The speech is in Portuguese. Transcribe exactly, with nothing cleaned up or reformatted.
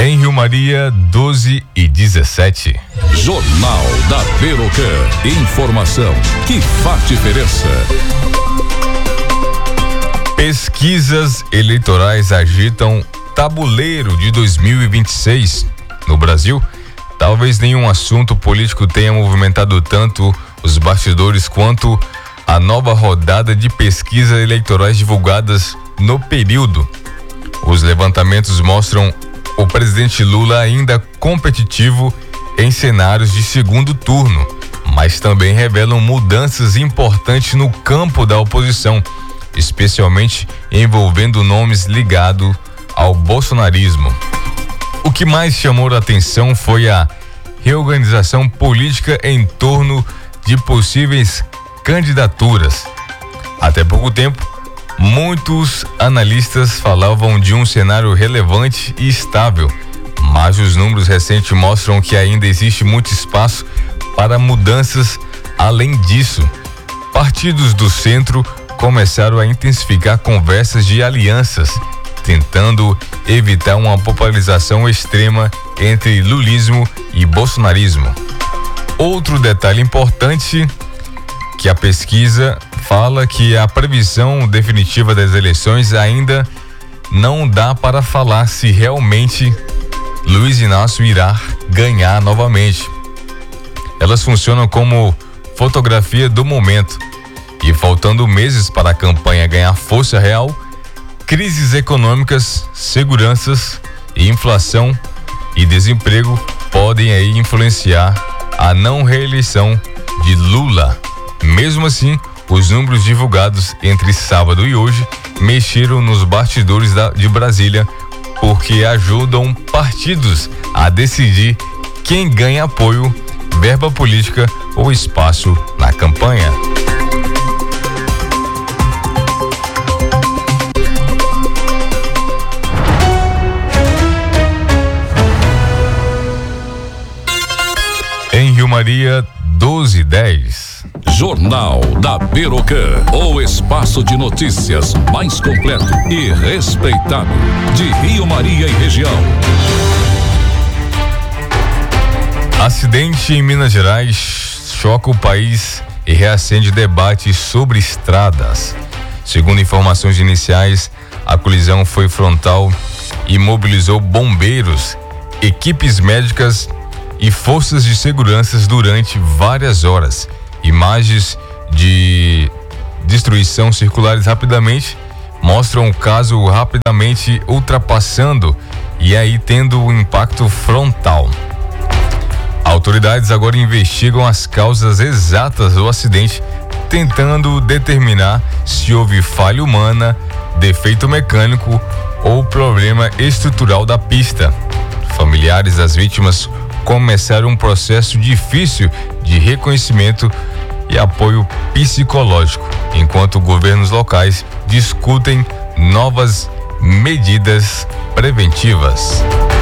Em Rio Maria, doze e dezessete. Jornal da Perocan. Informação que faz diferença. Pesquisas eleitorais agitam tabuleiro de dois mil e vinte e seis. No Brasil, talvez nenhum assunto político tenha movimentado tanto os bastidores quanto a nova rodada de pesquisas eleitorais divulgadas no período. Os levantamentos mostram o presidente Lula ainda competitivo em cenários de segundo turno, mas também revelam mudanças importantes no campo da oposição, especialmente envolvendo nomes ligados ao bolsonarismo. O que mais chamou a atenção foi a reorganização política em torno de possíveis candidaturas. Até pouco tempo, muitos analistas falavam de um cenário relevante e estável, mas os números recentes mostram que ainda existe muito espaço para mudanças. Além disso, partidos do centro começaram a intensificar conversas de alianças, tentando evitar uma polarização extrema entre lulismo e bolsonarismo. Outro detalhe importante que a pesquisa fala que a previsão definitiva das eleições ainda não dá para falar se realmente Luiz Inácio irá ganhar novamente. Elas funcionam como fotografia do momento e, faltando meses para a campanha ganhar força real, crises econômicas, seguranças e inflação e desemprego podem aí influenciar a não reeleição de Lula. Mesmo assim, os números divulgados entre sábado e hoje mexeram nos bastidores da, de Brasília, porque ajudam partidos a decidir quem ganha apoio, verba política ou espaço na campanha. Em Rio Maria, doze e dez. Jornal da Perocan, o espaço de notícias mais completo e respeitado de Rio Maria e região. Acidente em Minas Gerais choca o país e reacende debate sobre estradas. Segundo informações iniciais, a colisão foi frontal e mobilizou bombeiros, equipes médicas e forças de segurança durante várias horas. Imagens de destruição circulares rapidamente mostram o caso rapidamente ultrapassando e aí tendo um impacto frontal. Autoridades agora investigam as causas exatas do acidente, tentando determinar se houve falha humana, defeito mecânico ou problema estrutural da pista. Familiares das vítimas começaram um processo difícil de reconhecimento e apoio psicológico, enquanto governos locais discutem novas medidas preventivas.